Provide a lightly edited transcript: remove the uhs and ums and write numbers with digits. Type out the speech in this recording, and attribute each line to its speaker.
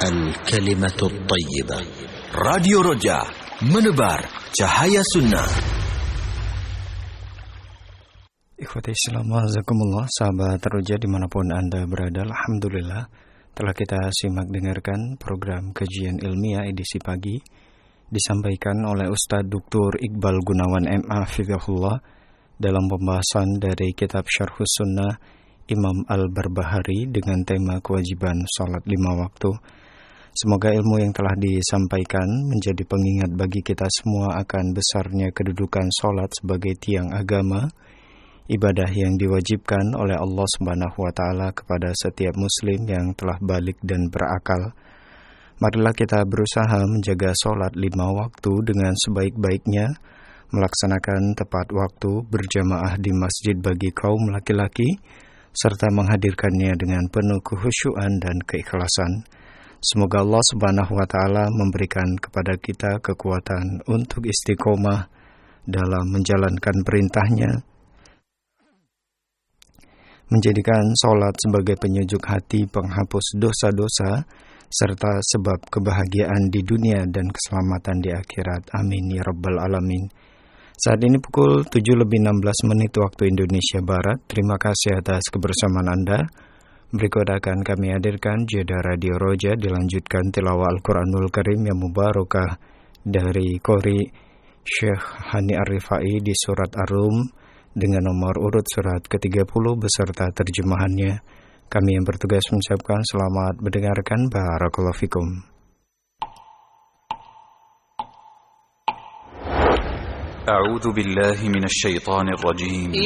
Speaker 1: Al-Kalimatul Tayyibah.
Speaker 2: Radio Roja, menebar cahaya sunnah.
Speaker 3: Ikhwati Islam, wa'azakumullah, sahabat Roja dimanapun Anda berada. Alhamdulillah telah kita simak dengarkan program kajian ilmiah edisi pagi disampaikan oleh Ustadz Dr. Iqbal Gunawan MA Hafizahullah dalam pembahasan dari kitab Syarhus Sunnah Imam Al-Barbahari dengan tema kewajiban salat 5 waktu. Semoga ilmu yang telah disampaikan menjadi pengingat bagi kita semua akan besarnya kedudukan salat sebagai tiang agama, ibadah yang diwajibkan oleh Allah Subhanahu wa taala kepada setiap muslim yang telah balik dan berakal. Marilah kita berusaha menjaga salat 5 waktu dengan sebaik-baiknya, melaksanakan tepat waktu berjamaah di masjid bagi kaum laki-laki, serta menghadirkannya dengan penuh kekhusyuan dan keikhlasan. Semoga Allah Subhanahu wa taala memberikan kepada kita kekuatan untuk istiqomah dalam menjalankan perintahnya, menjadikan salat sebagai penyejuk hati, penghapus dosa-dosa, serta sebab kebahagiaan di dunia dan keselamatan di akhirat. Amin ya rabbal alamin. Saat ini pukul 7:16 waktu Indonesia Barat. Terima kasih atas kebersamaan Anda. Berikut akan kami hadirkan jeda Radio Roja, dilanjutkan tilawah Al-Quranul Karim yang mubarakah dari Qori Syekh Hani Ar-Rifai di surat Ar-Rum dengan nomor urut surat ke-30 beserta terjemahannya. Kami yang bertugas mengucapkan selamat mendengarkan. Barakallahu fikum.
Speaker 4: أعوذ بالله من الشيطان الرجيم